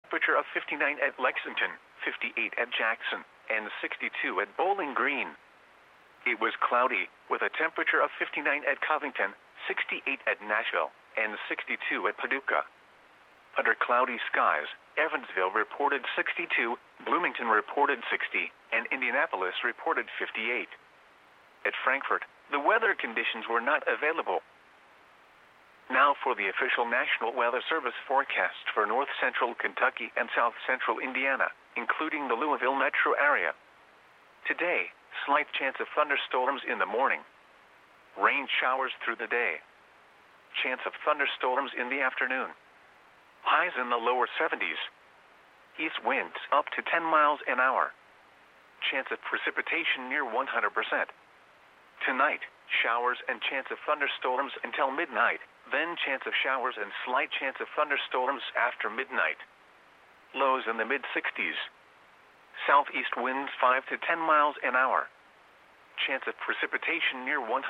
temperature of 59 at Lexington, 58 at Jackson, and 62 at Bowling Green. It was cloudy, with a temperature of 59 at Covington, 68 at Nashville, and 62 at Paducah. Under cloudy skies, Evansville reported 62, Bloomington reported 60, and Indianapolis reported 58. At Frankfort, the weather conditions were not available. Now for the official National Weather Service forecast for north central Kentucky and south central Indiana, including the Louisville metro area. Today, slight chance of thunderstorms in the morning. Rain showers through the day. Chance of thunderstorms in the afternoon. Highs in the lower 70s. East winds up to 10 miles an hour. Chance of precipitation near 100%. Tonight, showers and chance of thunderstorms until midnight, then chance of showers and slight chance of thunderstorms after midnight. Lows in the mid-60s. Southeast winds 5 to 10 miles an hour. Chance of precipitation near 100%.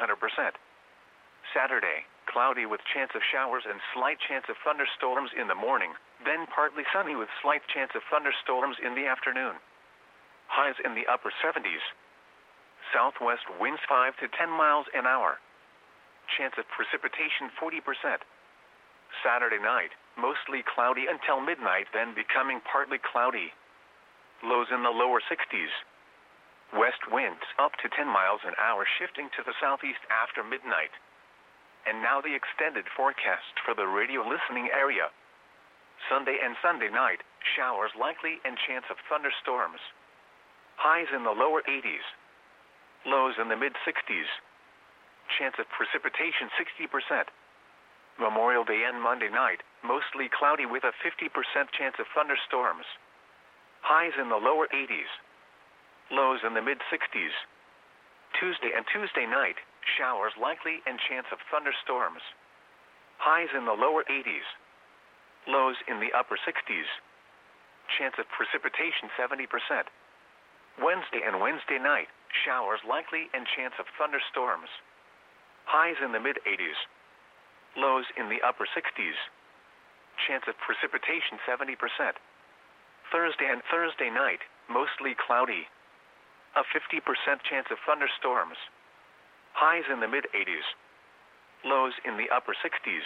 Saturday, cloudy with chance of showers and slight chance of thunderstorms in the morning, then partly sunny with slight chance of thunderstorms in the afternoon. Highs in the upper 70s. Southwest winds 5 to 10 miles an hour. Chance of precipitation 40%. Saturday night, mostly cloudy until midnight, then becoming partly cloudy. Lows in the lower 60s. West winds up to 10 miles an hour, shifting to the southeast after midnight. And now the extended forecast for the radio listening area. Sunday and Sunday night, showers likely and chance of thunderstorms. Highs in the lower 80s. Lows in the mid-60s. Chance of precipitation 60%. Memorial Day and Monday night, mostly cloudy with a 50% chance of thunderstorms. Highs in the lower 80s. Lows in the mid-60s. Tuesday and Tuesday night, showers likely and chance of thunderstorms. Highs in the lower 80s. Lows in the upper 60s. Chance of precipitation 70%. Wednesday and Wednesday night, showers likely and chance of thunderstorms. Highs in the mid-80s. Lows in the upper 60s. Chance of precipitation 70%. Thursday and Thursday night, mostly cloudy. A 50% chance of thunderstorms. Highs in the mid-80s. Lows in the upper 60s.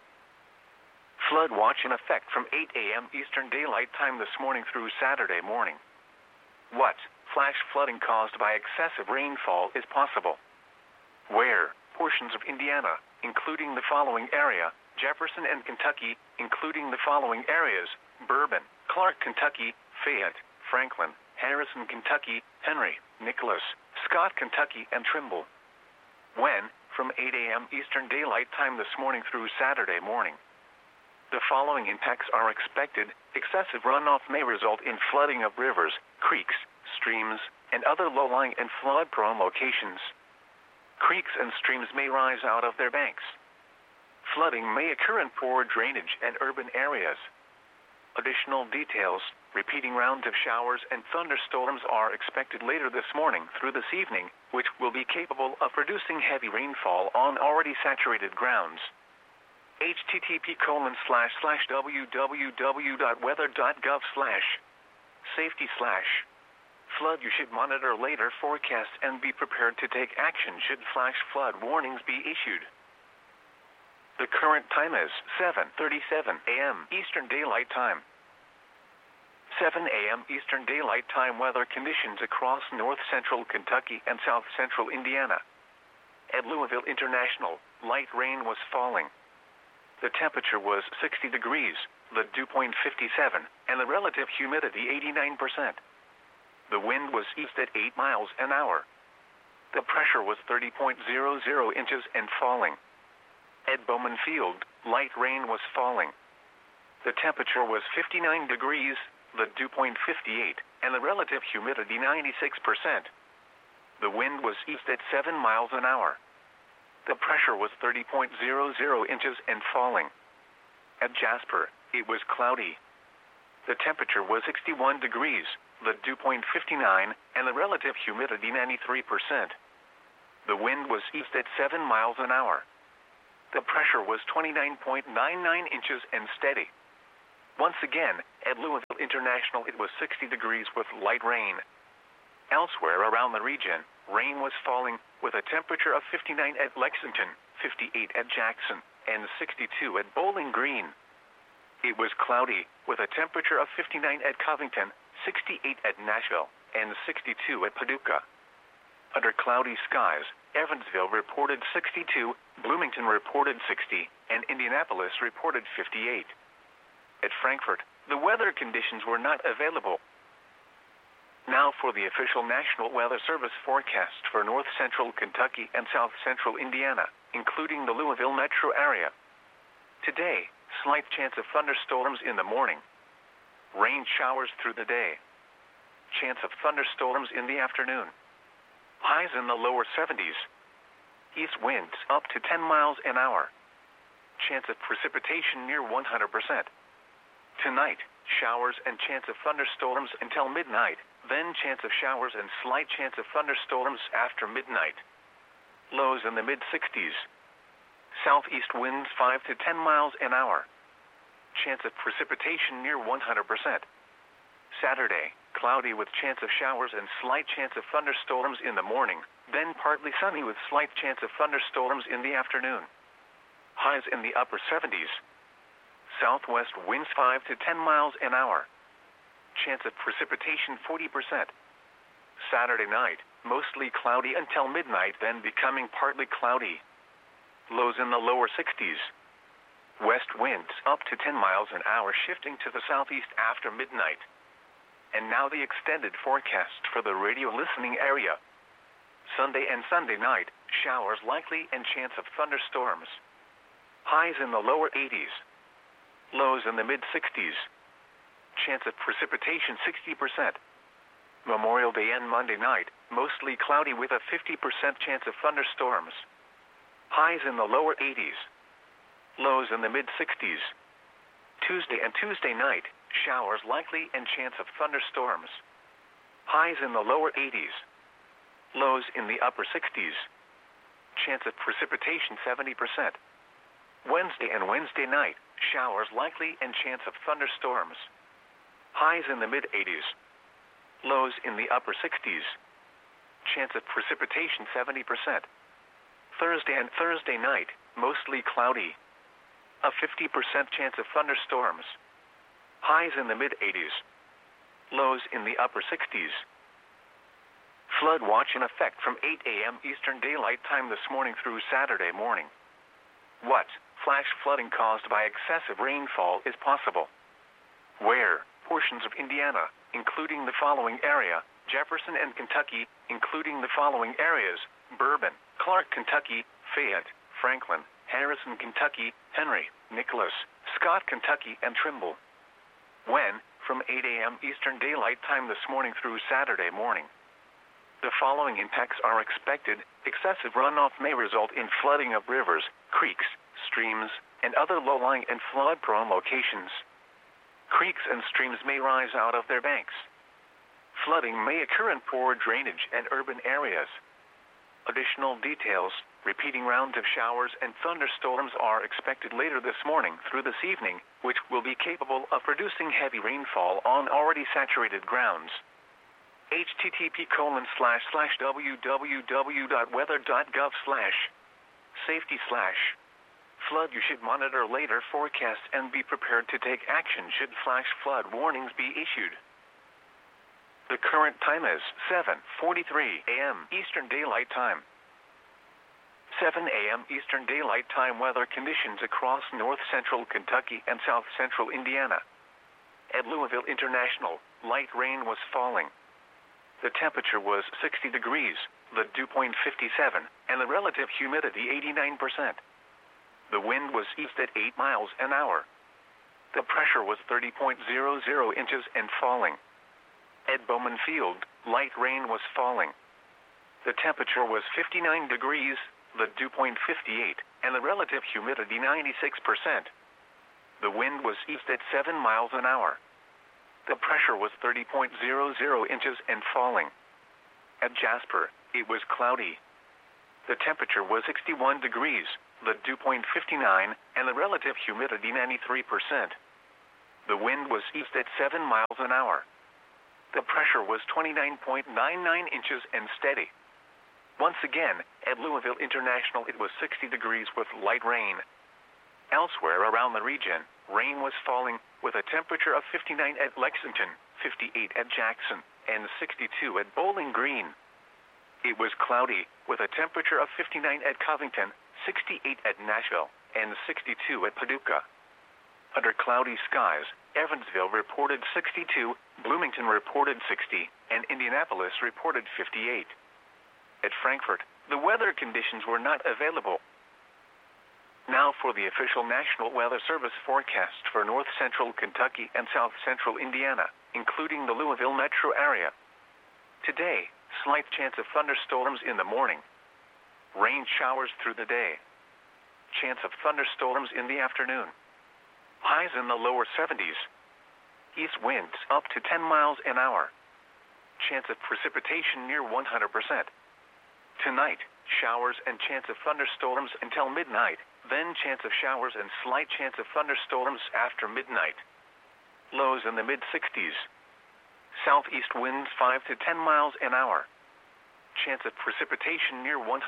Flood watch in effect from 8 a.m. Eastern Daylight Time this morning through Saturday morning. What flash flooding caused by excessive rainfall is possible? Where portions of Indiana, including the following area, Jefferson and Kentucky, including the following areas, Bourbon, Clark, Kentucky, Fayette, Franklin, Harrison, Kentucky, Henry, Nicholas, Scott, Kentucky, and Trimble. When? From 8 a.m. Eastern Daylight Time this morning through Saturday morning. The following impacts are expected. Excessive runoff may result in flooding of rivers, creeks, streams, and other low-lying and flood-prone locations. Creeks and streams may rise out of their banks. Flooding may occur in poor drainage and urban areas. Additional details, repeating rounds of showers and thunderstorms are expected later this morning through this evening, which will be capable of producing heavy rainfall on already saturated grounds. http://www.weather.gov/safety/flood. You should monitor later forecasts and be prepared to take action should flash flood warnings be issued. The current time is 7:37 a.m. Eastern Daylight Time. 7 a.m. Eastern Daylight Time weather conditions across north central Kentucky and south central Indiana. At Louisville International, light rain was falling. The temperature was 60 degrees, the dew point 57, and the relative humidity 89%. The wind was east at 8 miles an hour. The pressure was 30.00 inches and falling. At Bowman Field, light rain was falling. The temperature was 59 degrees, the dew point 58, and the relative humidity 96%. The wind was east at 7 miles an hour. The pressure was 30.00 inches and falling. At Jasper, it was cloudy. The temperature was 61 degrees, the dew point 59, and the relative humidity 93%. The wind was east at 7 miles an hour. The pressure was 29.99 inches and steady. Once again, At Louisville International, it was 60 degrees with light rain. Elsewhere around the region, rain was falling with a temperature of 59 at Lexington, 58 at Jackson, and 62 at Bowling Green. It was cloudy with a temperature of 59 at Covington, 68 at Nashville, and 62 at Paducah. Under cloudy skies, Evansville reported 62, Bloomington reported 60, and Indianapolis reported 58. At Frankfort, the weather conditions were not available. Now for the official National Weather Service forecast for north central Kentucky and south central Indiana, including the Louisville metro area. Today, slight chance of thunderstorms in the morning. Rain showers through the day. Chance of thunderstorms in the afternoon. Highs in the lower 70s. East winds up to 10 miles an hour. Chance of precipitation near 100%. Tonight, showers and chance of thunderstorms until midnight, then chance of showers and slight chance of thunderstorms after midnight. Lows in the mid-60s. Southeast winds 5 to 10 miles an hour. Chance of precipitation near 100%. Saturday, cloudy with chance of showers and slight chance of thunderstorms in the morning, then partly sunny with slight chance of thunderstorms in the afternoon. Highs in the upper 70s. Southwest winds 5 to 10 miles an hour. Chance of precipitation 40%. Saturday night, mostly cloudy until midnight, then becoming partly cloudy. Lows in the lower 60s. West winds up to 10 miles an hour shifting to the southeast after midnight. And now the extended forecast for the radio listening area. Sunday and Sunday night, showers likely and chance of thunderstorms. Highs in the lower 80s. Lows in the mid-60s. Chance of precipitation 60%. Memorial Day and Monday night, mostly cloudy with a 50% chance of thunderstorms. Highs in the lower 80s. Lows in the mid-60s. Tuesday and Tuesday night, showers likely and chance of thunderstorms. Highs in the lower 80s. Lows in the upper 60s. Chance of precipitation 70%. Wednesday and Wednesday night, showers likely and chance of thunderstorms. Highs in the mid-80s. Lows in the upper 60s. Chance of precipitation 70%. Thursday and Thursday night, mostly cloudy. A 50% chance of thunderstorms. Highs in the mid-80s. Lows in the upper 60s. Flood watch in effect from 8 a.m. Eastern Daylight Time this morning through Saturday morning. What flash flooding caused by excessive rainfall is possible? Where portions of Indiana, including the following area, Jefferson and Kentucky, including the following areas, Bourbon, Clark, Kentucky, Fayette, Franklin, Harrison, Kentucky, Henry, Nicholas, Scott, Kentucky, and Trimble. When, from 8 a.m. Eastern Daylight Time this morning through Saturday morning. The following impacts are expected. Excessive runoff may result in flooding of rivers, creeks, streams, and other low-lying and flood-prone locations. Creeks and streams may rise out of their banks. Flooding may occur in poor drainage and urban areas. Additional details, repeating rounds of showers and thunderstorms are expected later this morning through this evening, which will be capable of producing heavy rainfall on already saturated grounds. http://www.weather.gov/safety/ flood. You should monitor later forecasts and be prepared to take action should flash flood warnings be issued. The current time is 7:43 a.m. Eastern Daylight Time. 7 a.m. Eastern Daylight Time weather conditions across north central Kentucky and south central Indiana. At Louisville International, light rain was falling. The temperature was 60 degrees, the dew point 57, and the relative humidity 89%. The wind was east at 8 miles an hour. The pressure was 30.00 inches and falling. At Bowman Field, light rain was falling. The temperature was 59 degrees, the dew point 58, and the relative humidity 96%. The wind was east at 7 miles an hour. The pressure was 30.00 inches and falling. At Jasper, it was cloudy. The temperature was 61 degrees, the dew point 59, and the relative humidity 93%. The wind was east at 7 miles an hour. The pressure was 29.99 inches and steady. Once again, at Louisville International it was 60 degrees with light rain. Elsewhere around the region, rain was falling with a temperature of 59 at Lexington, 58 at Jackson, and 62 at Bowling Green. It was cloudy with a temperature of 59 at Covington, 68 at Nashville, and 62 at Paducah. Under cloudy skies, Evansville reported 62, Bloomington reported 60, and Indianapolis reported 58. At Frankfort, the weather conditions were not available. Now for the official National Weather Service forecast for north central Kentucky and south central Indiana, including the Louisville metro area. Today, slight chance of thunderstorms in the morning. Rain showers through the day. Chance of thunderstorms in the afternoon. Highs in the lower 70s. East winds up to 10 miles an hour. Chance of precipitation near 100%. Tonight, showers and chance of thunderstorms until midnight, then chance of showers and slight chance of thunderstorms after midnight. Lows in the mid-60s. Southeast winds 5 to 10 miles an hour. Chance of precipitation near 100%.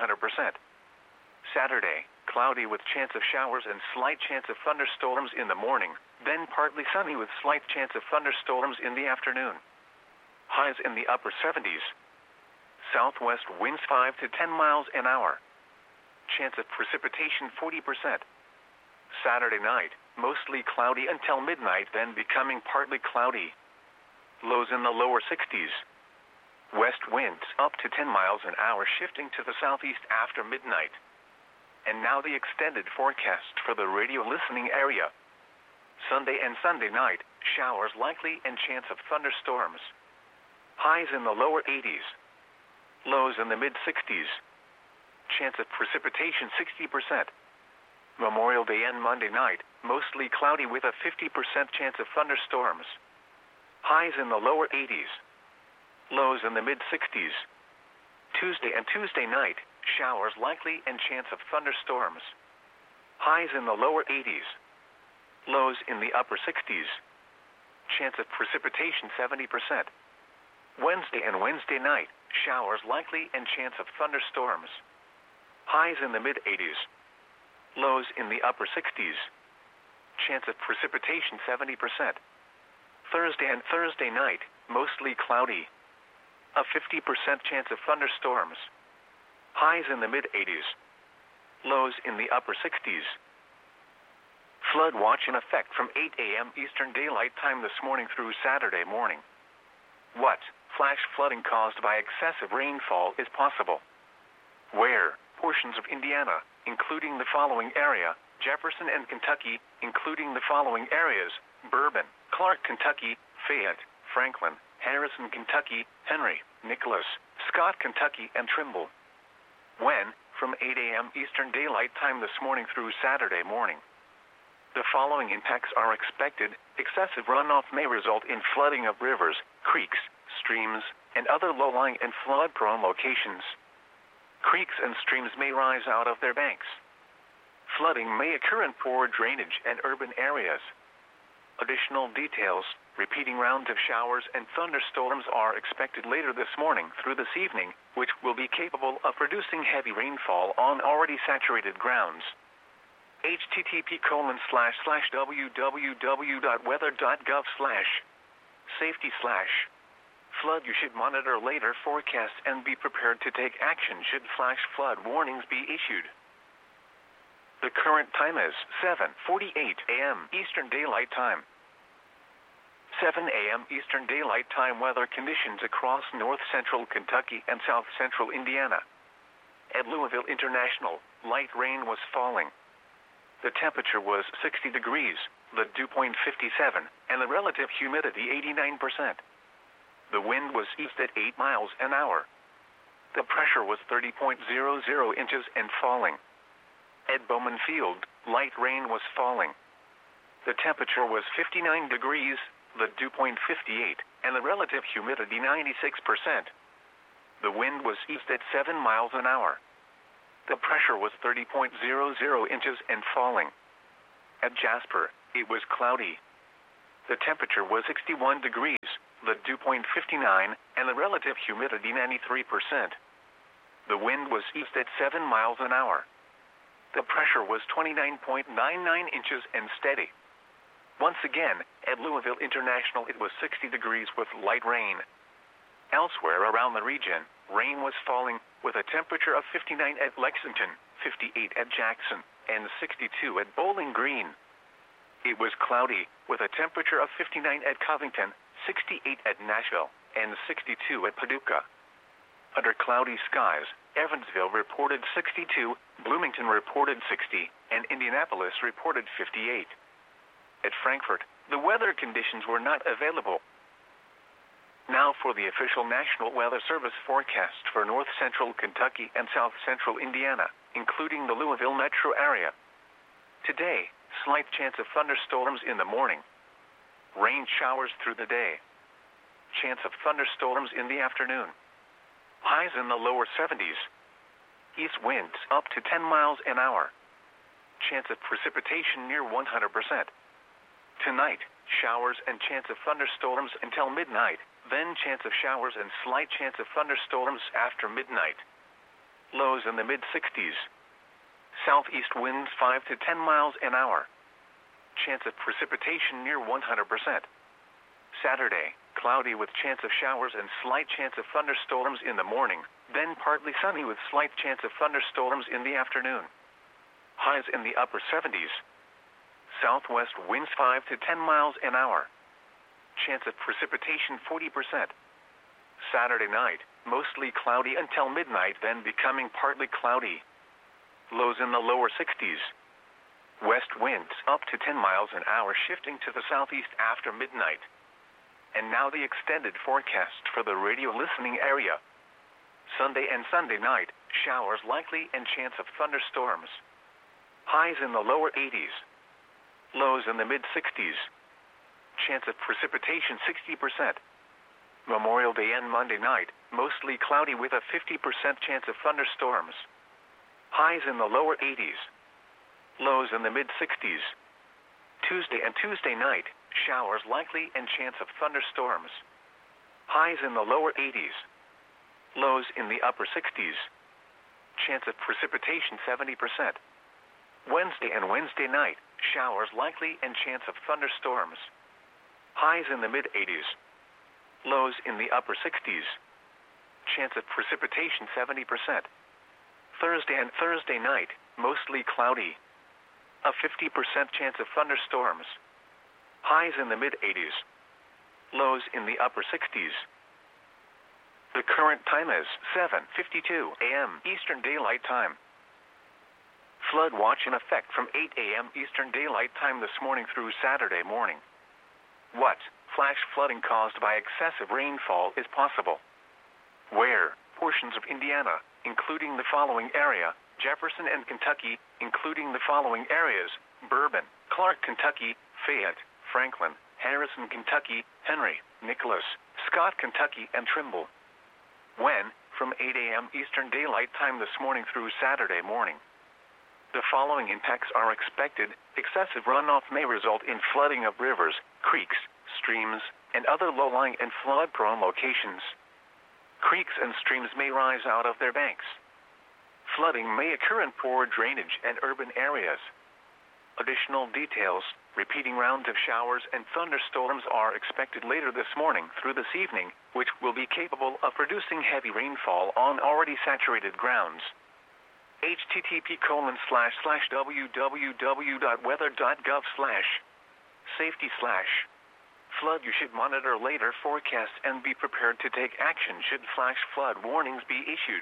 Saturday, cloudy with chance of showers and slight chance of thunderstorms in the morning, then partly sunny with slight chance of thunderstorms in the afternoon. Highs in the upper 70s. Southwest winds 5 to 10 miles an hour. Chance of precipitation 40%. Saturday night, mostly cloudy until midnight, then becoming partly cloudy. Lows in the lower 60s. West winds up to 10 miles an hour shifting to the southeast after midnight. And now the extended forecast for the radio listening area. Sunday and Sunday night, showers likely and chance of thunderstorms. Highs in the lower 80s. Lows in the mid-60s. Chance of precipitation 60%. Memorial Day and Monday night, mostly cloudy with a 50% chance of thunderstorms. Highs in the lower 80s. Lows in the mid-60s. Tuesday and Tuesday night, showers likely and chance of thunderstorms. Highs in the lower 80s. Lows in the upper 60s. Chance of precipitation 70%. Wednesday and Wednesday night, showers likely and chance of thunderstorms. Highs in the mid-80s. Lows in the upper 60s. Chance of precipitation 70%. Thursday and Thursday night, mostly cloudy. A 50% chance of thunderstorms. Highs in the mid-80s. Lows in the upper 60s. Flood watch in effect from 8 a.m. Eastern Daylight Time this morning through Saturday morning. What flash flooding caused by excessive rainfall is possible? Where portions of Indiana, including the following area, Jefferson and Kentucky, including the following areas, Bourbon, Clark, Kentucky, Fayette, Franklin, Harrison, Kentucky, Henry, Nicholas, Scott, Kentucky, and Trimble. When? From 8 a.m. Eastern Daylight Time this morning through Saturday morning. The following impacts are expected. Excessive runoff may result in flooding of rivers, creeks, streams, and other low-lying and flood-prone locations. Creeks and streams may rise out of their banks. Flooding may occur in poor drainage and urban areas. Additional details, repeating rounds of showers and thunderstorms are expected later this morning through this evening, which will be capable of producing heavy rainfall on already saturated grounds. http://www.weather.gov/safety/flood. You should monitor later forecasts and be prepared to take action should flash flood warnings be issued. The current time is 7:48 a.m. Eastern Daylight Time. 7 a.m. Eastern Daylight Time weather conditions across north central Kentucky and south central Indiana. At Louisville International, light rain was falling. The temperature was 60 degrees, the dew point 57, and the relative humidity 89%. The wind was east at 8 miles an hour. The pressure was 30.00 inches and falling. At Bowman Field, light rain was falling. The temperature was 59 degrees, the dew point 58, and the relative humidity 96%. The wind was east at 7 miles an hour. The pressure was 30.00 inches and falling. At Jasper, it was cloudy. The temperature was 61 degrees, the dew point 59, and the relative humidity 93%. The wind was east at 7 miles an hour. The pressure was 29.99 inches and steady. Once again, at Louisville International it was 60 degrees with light rain. Elsewhere around the region, rain was falling, with a temperature of 59 at Lexington, 58 at Jackson, and 62 at Bowling Green. It was cloudy, with a temperature of 59 at Covington, 68 at Nashville, and 62 at Paducah. Under cloudy skies, Evansville reported 62, Bloomington reported 60, and Indianapolis reported 58. At Frankfort, the weather conditions were not available. Now for the official National Weather Service forecast for north central Kentucky and south central Indiana, including the Louisville metro area. Today, slight chance of thunderstorms in the morning. Rain showers through the day. Chance of thunderstorms in the afternoon. Highs in the lower 70s. East winds up to 10 miles an hour. Chance of precipitation near 100%. Tonight, showers and chance of thunderstorms until midnight, then chance of showers and slight chance of thunderstorms after midnight. Lows in the mid-60s. Southeast winds 5 to 10 miles an hour. Chance of precipitation near 100%. Saturday, cloudy with chance of showers and slight chance of thunderstorms in the morning, then partly sunny with slight chance of thunderstorms in the afternoon. Highs in the upper 70s. Southwest winds 5 to 10 miles an hour. Chance of precipitation 40%. Saturday night, mostly cloudy until midnight, then becoming partly cloudy. Lows in the lower 60s. West winds up to 10 miles an hour, shifting to the southeast after midnight. And now the extended forecast for the radio listening area. Sunday and Sunday night, showers likely and chance of thunderstorms. Highs in the lower 80s. Lows in the mid-60s. Chance of precipitation 60%. Memorial Day and Monday night, mostly cloudy with a 50% chance of thunderstorms. Highs in the lower 80s. Lows in the mid-60s. Tuesday and Tuesday night, showers likely and chance of thunderstorms. Highs in the lower 80s. Lows in the upper 60s. Chance of precipitation 70%. Wednesday and Wednesday night, showers likely and chance of thunderstorms. Highs in the mid-80s. Lows in the upper 60s. Chance of precipitation 70%. Thursday and Thursday night, mostly cloudy. A 50% chance of thunderstorms. Highs in the mid-80s. Lows in the upper 60s. The current time is 7:52 a.m. Eastern Daylight Time. Flood watch in effect from 8 a.m. Eastern Daylight Time this morning through Saturday morning. What flash flooding caused by excessive rainfall is possible? Where portions of Indiana, including the following area, Jefferson and Kentucky, including the following areas, Bourbon, Clark, Kentucky, Fayette, Franklin, Harrison, Kentucky, Henry, Nicholas, Scott, Kentucky, and Trimble. When? From 8 a.m. Eastern Daylight Time this morning through Saturday morning. The following impacts are expected. Excessive runoff may result in flooding of rivers, creeks, streams, and other low-lying and flood-prone locations. Creeks and streams may rise out of their banks. Flooding may occur in poor drainage and urban areas. Additional details, repeating rounds of showers and thunderstorms are expected later this morning through this evening, which will be capable of producing heavy rainfall on already saturated grounds. http://www.weather.gov/safety/ flood. You should monitor later forecasts and be prepared to take action should flash flood warnings be issued.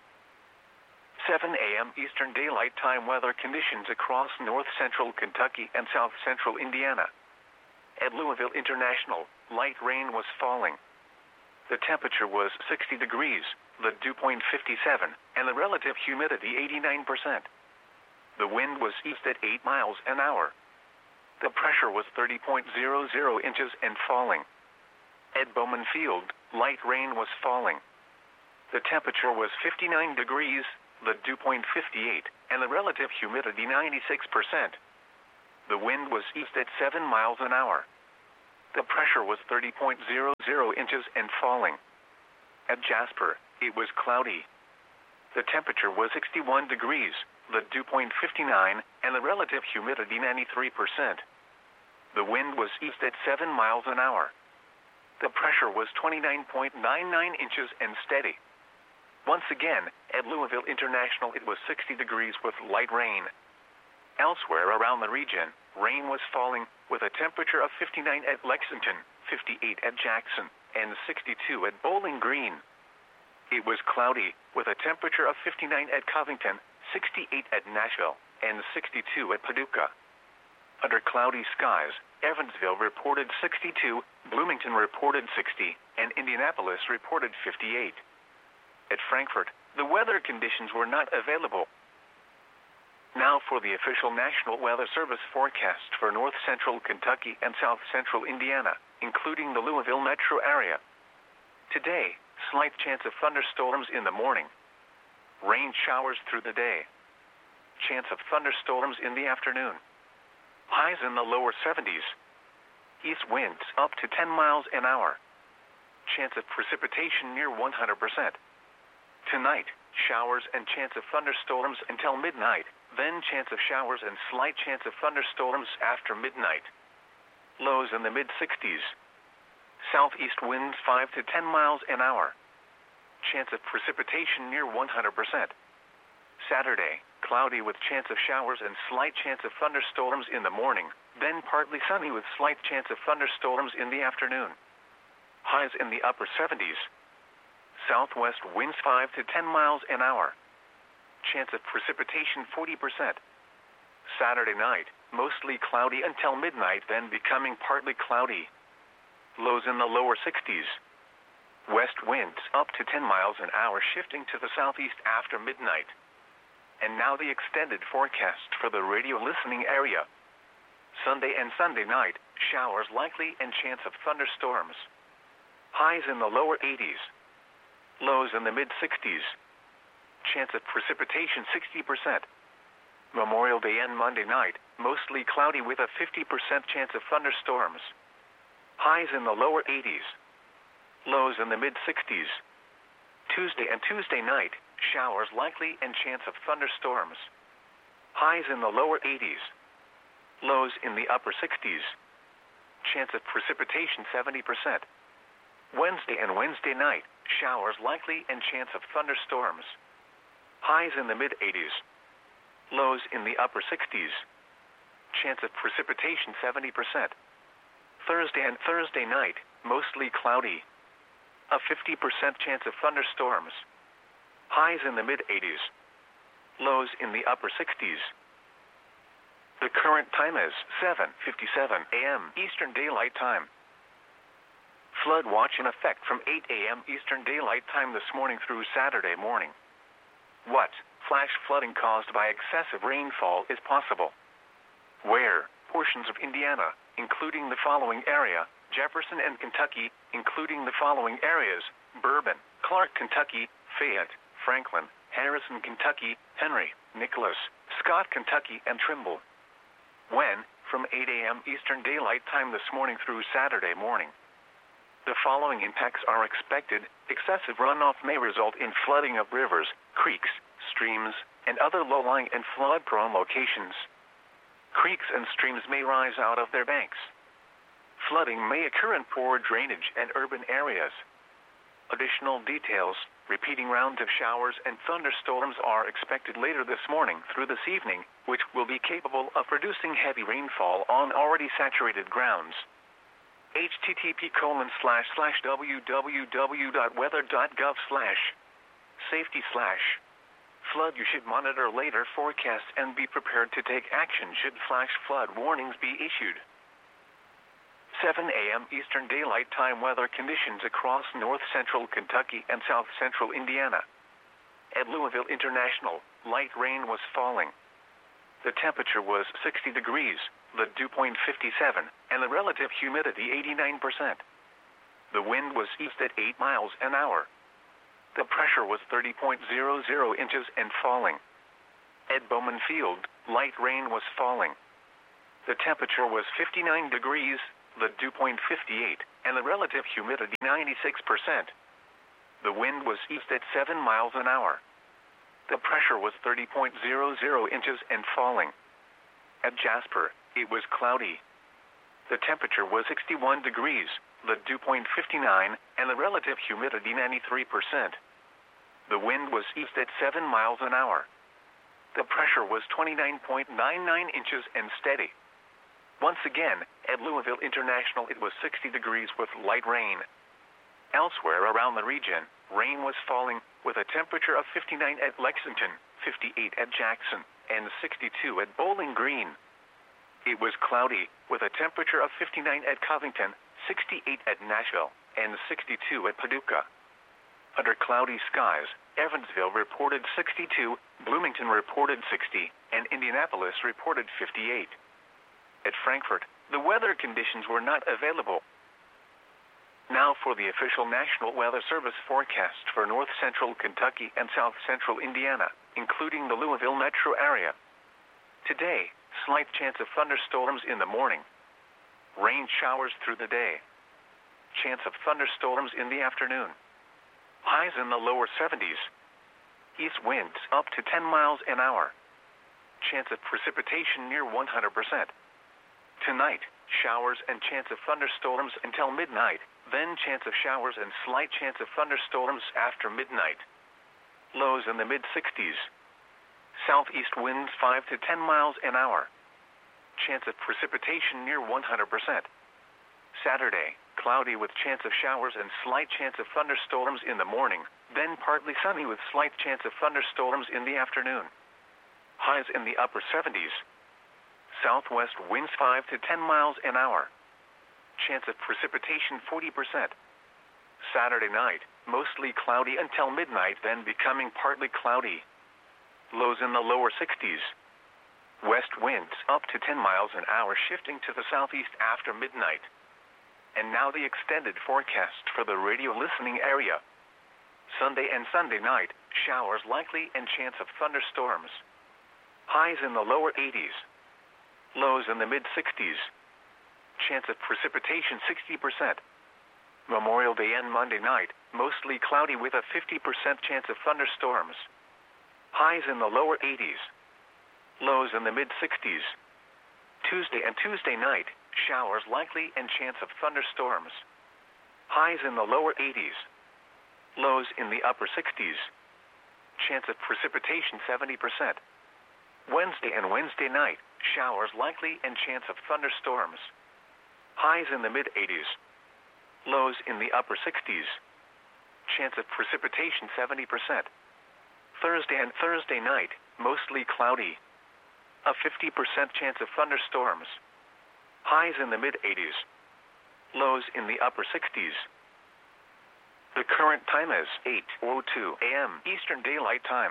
7 a.m. Eastern Daylight Time weather conditions across north central Kentucky and south central Indiana. At Louisville International, light rain was falling. The temperature was 60 degrees, the dew point 57, and the relative humidity 89%. The wind was east at 8 miles an hour. The pressure was 30.00 inches and falling. At Bowman Field, light rain was falling. The temperature was 59 degrees, the dew point 58, and the relative humidity 96%. The wind was east at 7 miles an hour. The pressure was 30.00 inches and falling. At Jasper, it was cloudy. The temperature was 61 degrees, the dew point 59, and the relative humidity 93%. The wind was east at 7 miles an hour. The pressure was 29.99 inches and steady. Once again, at Louisville International it was 60 degrees with light rain. Elsewhere around the region, rain was falling with a temperature of 59 at Lexington, 58 at Jackson, and 62 at Bowling Green. It was cloudy with a temperature of 59 at Covington, 68 at Nashville, and 62 at Paducah. Under cloudy skies, Evansville reported 62, Bloomington reported 60, and Indianapolis reported 58. At Frankfort, the weather conditions were not available. Now for the official National Weather Service forecast for north central Kentucky and south central Indiana, including the Louisville metro area. Today, slight chance of thunderstorms in the morning. Rain showers through the day. Chance of thunderstorms in the afternoon. Highs in the lower 70s. East winds up to 10 miles an hour. Chance of precipitation near 100%. Tonight, showers and chance of thunderstorms until midnight, then chance of showers and slight chance of thunderstorms after midnight. Lows in the mid-60s. Southeast winds 5 to 10 miles an hour. Chance of precipitation near 100%. Saturday, cloudy with chance of showers and slight chance of thunderstorms in the morning, then partly sunny with slight chance of thunderstorms in the afternoon. Highs in the upper 70s. Southwest winds 5 to 10 miles an hour. Chance of precipitation 40%. Saturday night, mostly cloudy until midnight, then becoming partly cloudy. Lows in the lower 60s. West winds up to 10 miles an hour shifting to the southeast after midnight. And now the extended forecast for the radio listening area. Sunday and Sunday night, showers likely and chance of thunderstorms. Highs in the lower 80s. Lows in the mid-60s. Chance of precipitation 60%. Memorial Day and Monday night, mostly cloudy with a 50% chance of thunderstorms. Highs in the lower 80s. Lows in the mid-60s. Tuesday and Tuesday night, showers likely and chance of thunderstorms. Highs in the lower 80s. Lows in the upper 60s. Chance of precipitation 70%. Wednesday and Wednesday night, showers likely and chance of thunderstorms. Highs in the mid-80s. Lows in the upper 60s. Chance of precipitation 70%. Thursday and Thursday night, mostly cloudy. A 50% chance of thunderstorms. Highs in the mid-80s. Lows in the upper 60s. The current time is 7:57 a.m. Eastern Daylight Time. Flood watch in effect from 8 a.m. Eastern Daylight Time this morning through Saturday morning. What flash flooding caused by excessive rainfall is possible? Where portions of Indiana, including the following area, Jefferson and Kentucky, including the following areas, Bourbon, Clark, Kentucky, Fayette, Franklin, Harrison, Kentucky, Henry, Nicholas, Scott, Kentucky, and Trimble. When? From 8 a.m. Eastern Daylight Time this morning through Saturday morning. The following impacts are expected. Excessive runoff may result in flooding of rivers, creeks, streams, and other low-lying and flood-prone locations. Creeks and streams may rise out of their banks. Flooding may occur in poor drainage and urban areas. Additional details, repeating rounds of showers and thunderstorms are expected later this morning through this evening, which will be capable of producing heavy rainfall on already saturated grounds. http://www.weather.gov/safety/flood. You should monitor later forecasts and be prepared to take action should flash flood warnings be issued. 7 a.m. Eastern Daylight Time weather conditions across north central Kentucky and south central Indiana. At Louisville International, light rain was falling. The temperature was 60 degrees, the dew point 57, and the relative humidity 89%. The wind was east at 8 miles an hour. The pressure was 30.00 inches and falling. At Bowman Field, light rain was falling. The temperature was 59 degrees, the dew point 58, and the relative humidity 96%. The wind was east at 7 miles an hour. The pressure was 30.00 inches and falling. At Jasper, it was cloudy. The temperature was 61 degrees, the dew point 59, and the relative humidity 93%. The wind was east at 7 miles an hour. The pressure was 29.99 inches and steady. Once again, at Louisville International it was 60 degrees with light rain. Elsewhere around the region, rain was falling, with a temperature of 59 at Lexington, 58 at Jackson, and 62 at Bowling Green. It was cloudy, with a temperature of 59 at Covington, 68 at Nashville, and 62 at Paducah. Under cloudy skies, Evansville reported 62, Bloomington reported 60, and Indianapolis reported 58. At Frankfort, the weather conditions were not available. Now for the official National Weather Service forecast for north central Kentucky and south central Indiana, including the Louisville metro area. Today, slight chance of thunderstorms in the morning. Rain showers through the day. Chance of thunderstorms in the afternoon. Highs in the lower 70s. East winds up to 10 miles an hour. Chance of precipitation near 100%. Tonight, showers and chance of thunderstorms until midnight, then chance of showers and slight chance of thunderstorms after midnight. Lows in the mid-60s. Southeast winds 5 to 10 miles an hour. Chance of precipitation near 100%. Saturday, cloudy with chance of showers and slight chance of thunderstorms in the morning, then partly sunny with slight chance of thunderstorms in the afternoon. Highs in the upper 70s. Southwest winds 5 to 10 miles an hour. Chance of precipitation 40%. Saturday night, mostly cloudy until midnight, then becoming partly cloudy. Lows in the lower 60s. West winds up to 10 miles an hour, shifting to the southeast after midnight. And now the extended forecast for the radio listening area. Sunday and Sunday night, showers likely and chance of thunderstorms. Highs in the lower 80s. Lows in the mid-60s. Chance of precipitation 60%. Memorial Day and Monday night, mostly cloudy with a 50% chance of thunderstorms. Highs in the lower 80s. Lows in the mid-60s. Tuesday and Tuesday night, showers likely and chance of thunderstorms. Highs in the lower 80s. Lows in the upper 60s. Chance of precipitation 70%. Wednesday and Wednesday night, showers likely and chance of thunderstorms. Highs in the mid-80s. Lows in the upper 60s. Chance of precipitation 70%. Thursday and Thursday night, mostly cloudy. A 50% chance of thunderstorms. Highs in the mid-80s. Lows in the upper 60s. The current time is 8:02 a.m. Eastern Daylight Time.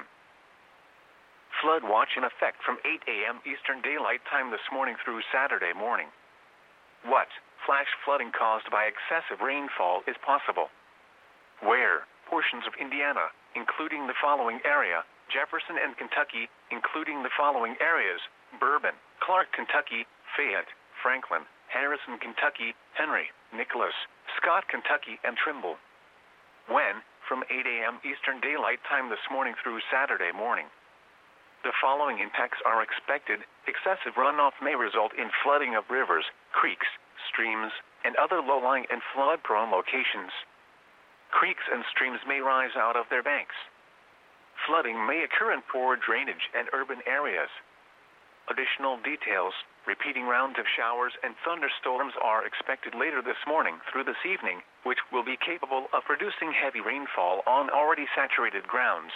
Flood watch in effect from 8 a.m. Eastern Daylight Time this morning through Saturday morning. What flash flooding caused by excessive rainfall is possible? Where portions of Indiana, including the following area, Jefferson and Kentucky, including the following areas, Bourbon, Clark, Kentucky, Fayette, Franklin, Harrison, Kentucky, Henry, Nicholas, Scott, Kentucky, and Trimble. When, from 8 a.m. Eastern Daylight Time this morning through Saturday morning. The following impacts are expected. Excessive runoff may result in flooding of rivers, creeks, streams, and other low-lying and flood-prone locations. Creeks and streams may rise out of their banks. Flooding may occur in poor drainage and urban areas. Additional details, repeating rounds of showers and thunderstorms are expected later this morning through this evening, which will be capable of producing heavy rainfall on already saturated grounds.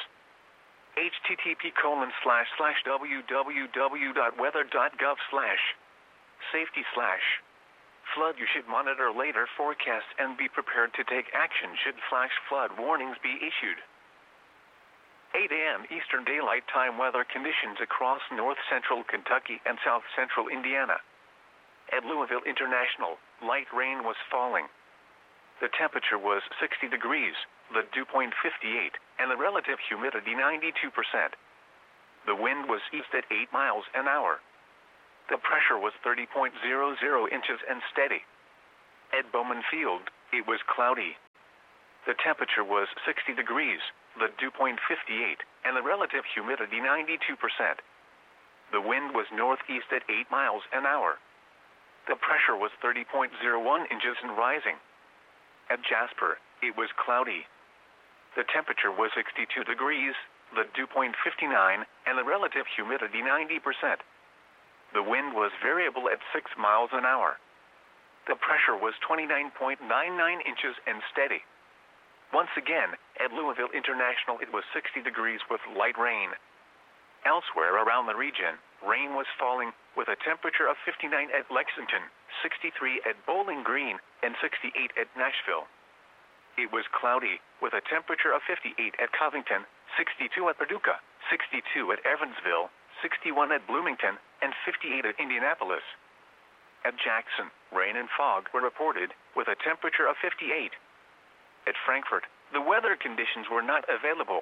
http://www.weather.gov/safety/ flood. You should monitor later forecasts and be prepared to take action should flash flood warnings be issued. 8 a.m. Eastern Daylight Time weather conditions across north central Kentucky and south central Indiana. At Louisville International, light rain was falling. The temperature was 60 degrees, the dew point 58, and the relative humidity 92%. The wind was east at 8 miles an hour. The pressure was 30.00 inches and steady. At Bowman Field, it was cloudy. The temperature was 60 degrees, the dew point 58, and the relative humidity 92%. The wind was northeast at 8 miles an hour. The pressure was 30.01 inches and rising. At Jasper, it was cloudy. The temperature was 62 degrees, the dew point 59, and the relative humidity 90%. The wind was variable at 6 miles an hour. The pressure was 29.99 inches and steady. Once again, at Louisville International it was 60 degrees with light rain. Elsewhere around the region, rain was falling with a temperature of 59 at Lexington, 63 at Bowling Green, and 68 at Nashville. It was cloudy with a temperature of 58 at Covington, 62 at Paducah, 62 at Evansville, 61 at Bloomington, and 58 at Indianapolis. At Jackson, rain and fog were reported with a temperature of 58. At Frankfort, the weather conditions were not available.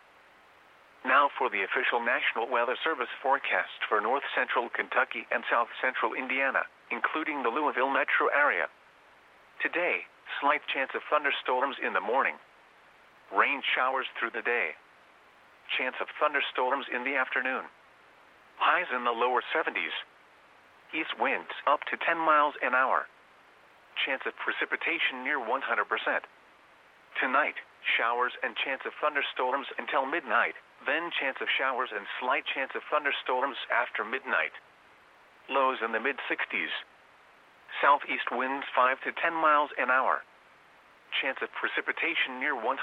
Now for the official National Weather Service forecast for north central Kentucky and south central Indiana, including the Louisville metro area. Today, slight chance of thunderstorms in the morning. Rain showers through the day. Chance of thunderstorms in the afternoon. Highs in the lower 70s. East winds up to 10 miles an hour. Chance of precipitation near 100%. Tonight, showers and chance of thunderstorms until midnight, then chance of showers and slight chance of thunderstorms after midnight. Lows in the mid-60s. Southeast winds 5 to 10 miles an hour. Chance of precipitation near 100%.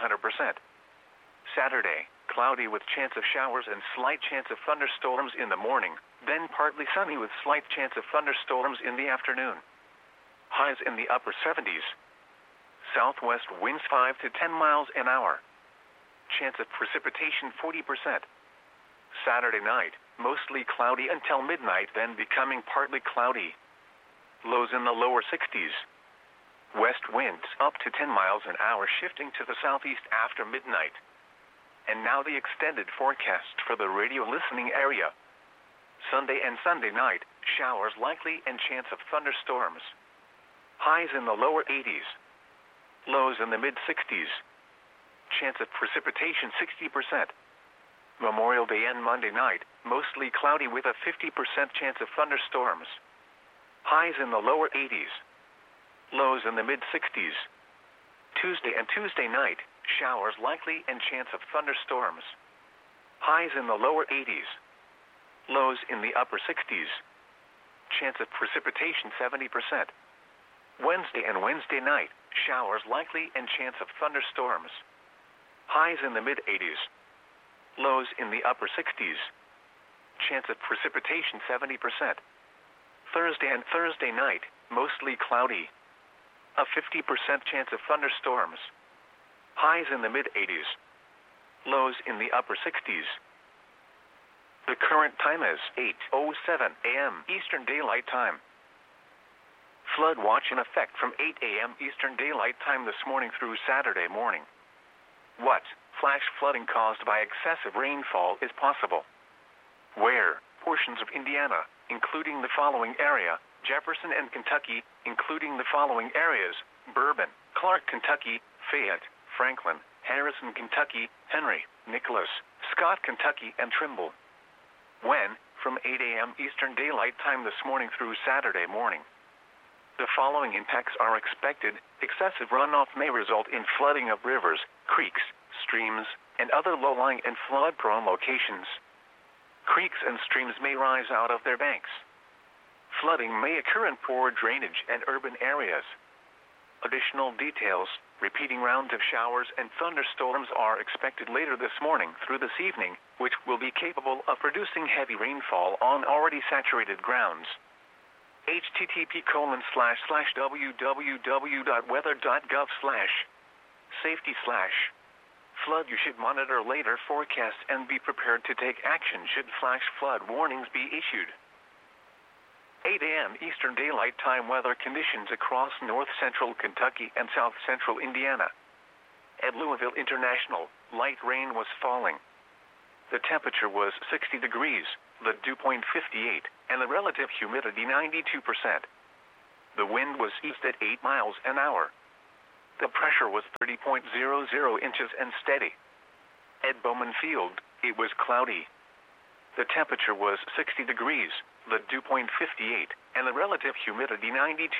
Saturday, cloudy with chance of showers and slight chance of thunderstorms in the morning, then partly sunny with slight chance of thunderstorms in the afternoon. Highs in the upper 70s. Southwest winds 5 to 10 miles an hour. Chance of precipitation 40%. Saturday night, mostly cloudy until midnight, then becoming partly cloudy. Lows in the lower 60s. West winds up to 10 miles an hour shifting to the southeast after midnight. And now the extended forecast for the radio listening area. Sunday and Sunday night, showers likely and chance of thunderstorms. Highs in the lower 80s. Lows in the mid-60s. Chance of precipitation 60%. Memorial Day and Monday night, mostly cloudy with a 50% chance of thunderstorms. Highs in the lower 80s. Lows in the mid-60s. Tuesday and Tuesday night, showers likely and chance of thunderstorms. Highs in the lower 80s. Lows in the upper 60s. Chance of precipitation 70%. Wednesday and Wednesday night, showers likely and chance of thunderstorms. Highs in the mid-80s. Lows in the upper 60s. Chance of precipitation 70%. Thursday and Thursday night, mostly cloudy. A 50% chance of thunderstorms. Highs in the mid-80s. Lows in the upper 60s. The current time is 8:07 a.m. Eastern Daylight Time. Flood watch in effect from 8 a.m. Eastern Daylight Time this morning through Saturday morning. What flash flooding caused by excessive rainfall is possible? Where portions of Indiana, including the following area, Jefferson and Kentucky, including the following areas, Bourbon, Clark, Kentucky, Fayette, Franklin, Harrison, Kentucky, Henry, Nicholas, Scott, Kentucky, and Trimble. When, from 8 a.m. Eastern Daylight Time this morning through Saturday morning. The following impacts are expected. Excessive runoff may result in flooding of rivers, creeks, streams, and other low-lying and flood-prone locations. Creeks and streams may rise out of their banks. Flooding may occur in poor drainage and urban areas. Additional details, repeating rounds of showers and thunderstorms are expected later this morning through this evening, which will be capable of producing heavy rainfall on already saturated grounds. http://www.weather.gov/safety/ flood. You should monitor later forecasts and be prepared to take action should flash flood warnings be issued. 8 a.m. Eastern Daylight Time weather conditions across north central Kentucky and south central Indiana. At Louisville International, light rain was falling. The temperature was 60 degrees, the dew point 58, and the relative humidity 92%. The wind was east at 8 miles an hour. The pressure was 30.00 inches and steady. At Bowman Field, it was cloudy. The temperature was 60 degrees, the dew point 58, and the relative humidity 92%.